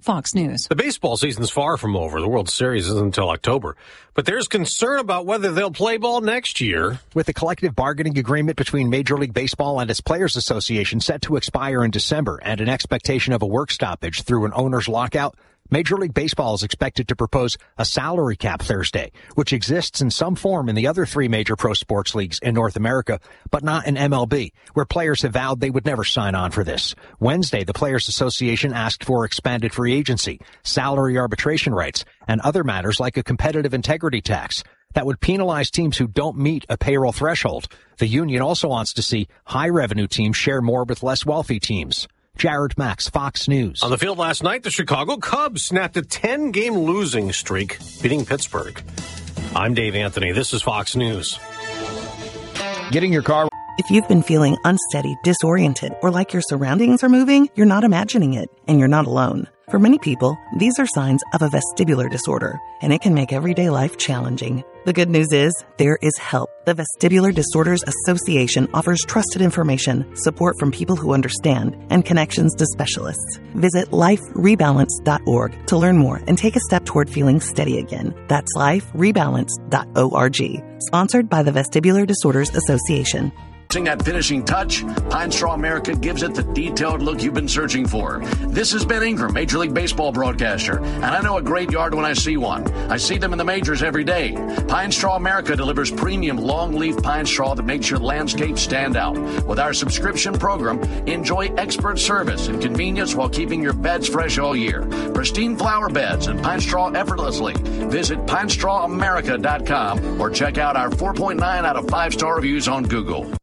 Fox News. The baseball season's far from over. The World Series isn't until October. But there's concern about whether they'll play ball next year. With the collective bargaining agreement between Major League Baseball and its Players Association set to expire in December and an expectation of a work stoppage through an owner's lockout, Major League Baseball is expected to propose a salary cap Thursday, which exists in some form in the other three major pro sports leagues in North America, but not in MLB, where players have vowed they would never sign on for this. Wednesday, the Players Association asked for expanded free agency, salary arbitration rights, and other matters like a competitive integrity tax that would penalize teams who don't meet a payroll threshold. The union also wants to see high-revenue teams share more with less wealthy teams. Jared Max, Fox News. On the field last night, the Chicago Cubs snapped a 10-game losing streak, beating Pittsburgh. I'm Dave Anthony. This is Fox News. Getting your car. If you've been feeling unsteady, disoriented, or like your surroundings are moving, you're not imagining it, and you're not alone. For many people, these are signs of a vestibular disorder, and it can make everyday life challenging. The good news is, there is help. The Vestibular Disorders Association offers trusted information, support from people who understand, and connections to specialists. Visit liferebalance.org to learn more and take a step toward feeling steady again. That's liferebalance.org. Sponsored by the Vestibular Disorders Association. That finishing touch, Pine Straw America gives it the detailed look you've been searching for. This is Ben Ingram, Major League Baseball broadcaster, and I know a great yard when I see one. I see them in the majors every day. Pine Straw America delivers premium long-leaf pine straw that makes your landscape stand out. With our subscription program, enjoy expert service and convenience while keeping your beds fresh all year. Pristine flower beds and pine straw effortlessly. Visit pinestrawamerica.com or check out our 4.9 out of 5-star reviews on Google.